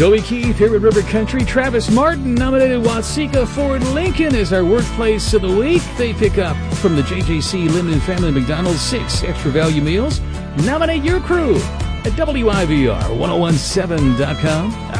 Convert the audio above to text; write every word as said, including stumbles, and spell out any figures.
Toby Keith here at River Country. Travis Martin nominated Watseka Ford Lincoln as our workplace of the week. They pick up from the J J C Limited Family McDonald's six extra value meals. Nominate your crew at W I V R ten seventeen dot com.